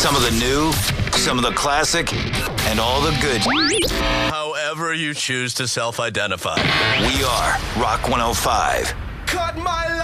Some of the new, some of the classic, and all the good. However you choose to self-identify. We are Rock 105. Cut my